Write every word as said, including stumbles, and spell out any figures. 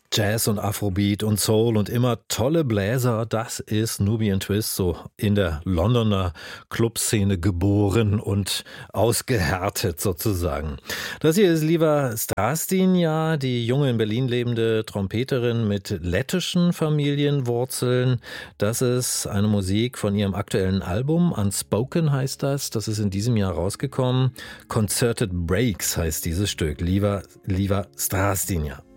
Jazz und Afrobeat und Soul und immer tolle Bläser, das ist Nubiyan Twist, so in der Londoner Clubszene geboren und ausgehärtet sozusagen. Das hier ist Liva Strastinja, die junge in Berlin lebende Trompeterin mit lettischen Familienwurzeln. Das ist eine Musik von ihrem aktuellen Album, Unspoken heißt das, das ist in diesem Jahr rausgekommen. Concerted Breaks heißt dieses Stück, Liva, Liva Strastinja.